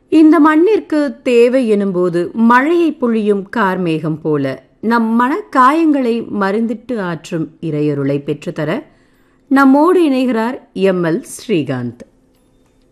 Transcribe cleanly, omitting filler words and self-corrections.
இந்த மண்ணிற்கு தேவை எனும்போது மழையை பொழியும் கார்மேகம் போல நம் மனக்காயங்களை மருந்திட்டு ஆற்றும் இறையருளை பெற்றுத்தர நம்மோடு இணைகிறார் எம்.எல். ஸ்ரீகாந்த்.